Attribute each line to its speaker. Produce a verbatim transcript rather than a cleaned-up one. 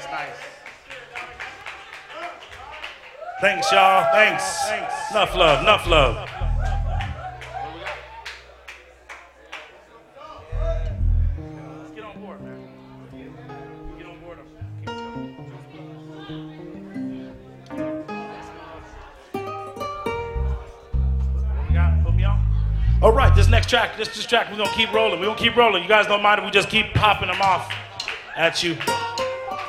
Speaker 1: nice. Thanks, y'all. Thanks. Thanks. Enough love. Enough love. Let's get on board, man. Get on board. What we got? Put me on. All right, this next track, this, this track, we're gonna keep rolling. We're gonna keep rolling. You guys don't mind if we just keep popping them off at you.